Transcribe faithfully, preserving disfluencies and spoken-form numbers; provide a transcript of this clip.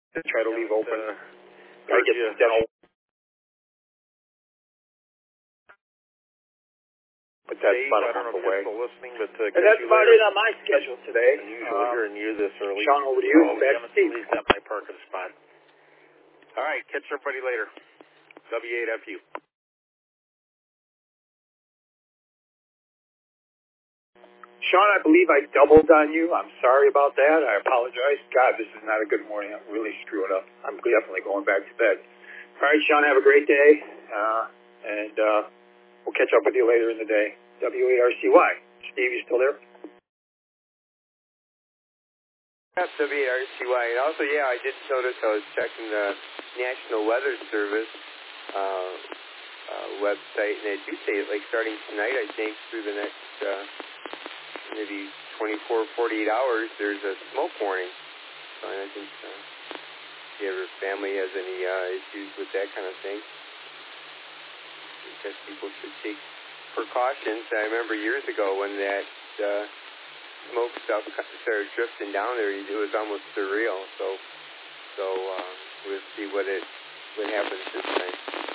Try to leave open. Uh, I get you. dental. But that's Dave, about I a don't month know if away. you're still listening, but uh, And that's you about later. it on my schedule today. Unusual Um, hearing you this early. Sean, over to you. Oh, Back yeah, to Steve. somebody's got my parking spot. All right, catch everybody later. W eight F U. Sean, I believe I doubled on you. I'm sorry about that. I apologize. God, this is not a good morning. I'm really screwing up. I'm definitely going back to bed. All right, Sean, have a great day. Uh, and uh, we'll catch up with you later in the day. W A R C Y. Steve, you still there? That's W A R C Y. And also, yeah, I did notice I was checking the National Weather Service uh, uh, website, and they do say it, like, starting tonight, I think, through the next uh, maybe twenty-four, forty-eight hours, there's a smoke warning. So I think uh, if your family has any uh, issues with that kind of thing, I guess people should take precautions. I remember years ago when that uh, smoke stuff started drifting down there, it was almost surreal. So, so uh, we'll see what it what happens this time.